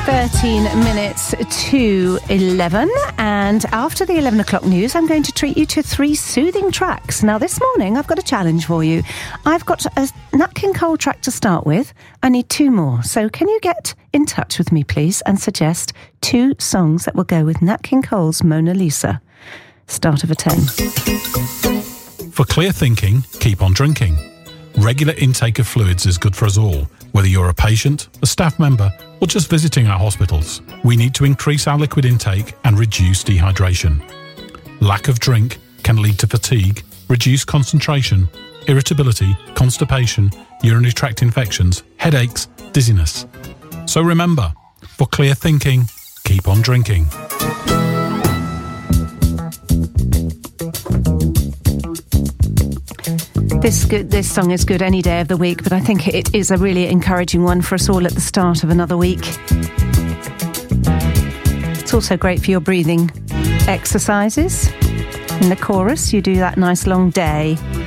13 minutes to 11, and after the 11 o'clock news I'm going to treat you to 3 soothing tracks. Now this morning I've got a challenge for you. I've got a Nat King Cole track to start with. I need 2 more, so can you get in touch with me please and suggest 2 songs that will go with Nat King Cole's Mona Lisa. Start of a 10. For clear thinking, keep on drinking. Regular intake of fluids is good for us all, whether you're a patient, a staff member, or just visiting our hospitals. We need to increase our liquid intake and reduce dehydration. Lack of drink can lead to fatigue, reduced concentration, irritability, constipation, urinary tract infections, headaches, dizziness. So remember, for clear thinking, keep on drinking. This song is good any day of the week, but I think it is a really encouraging one for us all at the start of another week. It's also great for your breathing exercises. In the chorus, you do that nice long day.